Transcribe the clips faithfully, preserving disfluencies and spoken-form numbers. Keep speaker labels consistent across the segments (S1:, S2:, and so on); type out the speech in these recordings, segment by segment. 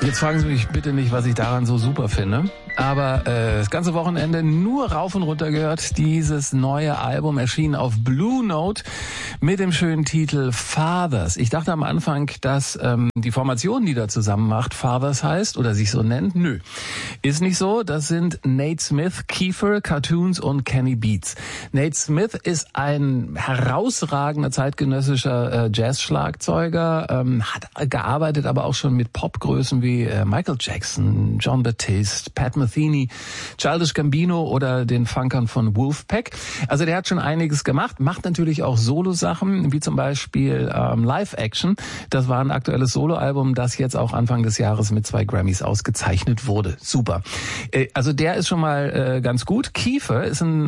S1: Jetzt fragen Sie mich bitte nicht, was ich daran so super finde. Aber äh, das ganze Wochenende nur rauf und runter gehört. Dieses neue Album erschien auf Blue Note mit dem schönen Titel Fathers. Ich dachte am Anfang, dass ähm, die Formation, die da zusammen macht, Fathers heißt oder sich so nennt. Nö, ist nicht so. Das sind Nate Smith, Kiefer, Cartoons und Kenny Beats. Nate Smith ist ein herausragender zeitgenössischer äh, Jazz-Schlagzeuger, ähm, hat gearbeitet, aber auch schon mit Popgrößen wie äh, Michael Jackson, John Batiste, Pat Metheny, Childish Gambino oder den Funkern von Wolfpack. Also der hat schon einiges gemacht, macht natürlich auch Solo-Sachen, wie zum Beispiel ähm, Live Action. Das war ein aktuelles Soloalbum, das jetzt auch Anfang des Jahres mit zwei Grammys ausgezeichnet wurde. Super. Äh, also der ist schon mal äh, ganz gut. Kiefer ist ein,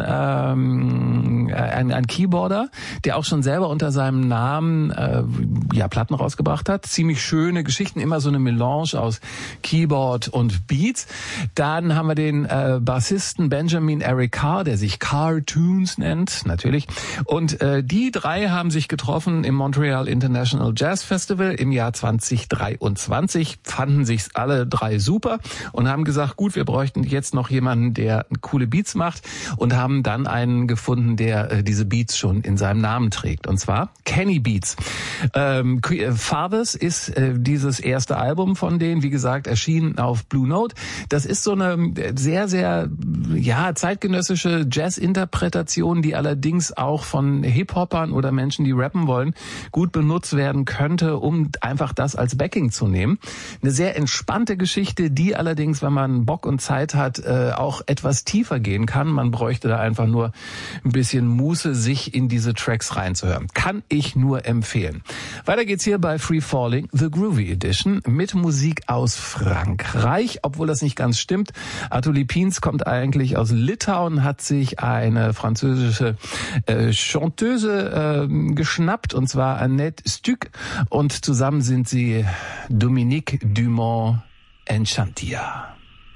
S1: ähm, ein, ein Keyboarder, der auch schon selber unter seinem Namen äh, ja Platten rausgebracht hat. Ziemlich schöne Geschichten, immer so eine Melange aus Keyboard und Beats. Dann haben wir den äh, Bassisten Benjamin Eric Carr, der sich Cartoons nennt, natürlich. Und äh, die drei haben sich getroffen im Montreal International Jazz Festival im Jahr zwanzig dreiundzwanzig, fanden sich alle drei super und haben gesagt, gut, wir bräuchten jetzt noch jemanden, der coole Beats macht und haben dann einen gefunden, der äh, diese Beats schon in seinem Namen trägt. Und zwar Kenny Beats. Ähm, Fathers ist äh, dieses erste Album von denen, wie gesagt, erschienen auf Blue Note. Das ist so eine sehr, sehr ja zeitgenössische Jazz-Interpretation, die allerdings auch von Hip-Hopern oder Menschen, die rappen wollen, gut benutzt werden könnte, um einfach das als Backing zu nehmen. Eine sehr entspannte Geschichte, die allerdings, wenn man Bock und Zeit hat, äh, auch etwas tiefer gehen kann. Man bräuchte da einfach nur ein bisschen Muße, sich in diese Tracks reinzuhören. Kann ich nur empfehlen. Weiter geht's hier bei Free Falling, The Groovy Edition, mit Musik aus Frankreich, obwohl das nicht ganz stimmt. Arthur Lipins kommt eigentlich aus Litauen, hat sich eine französische äh, Chanteuse äh, geschnappt, und zwar Annette Stuck, und zusammen sind sie Dominique Dumont Enchantia.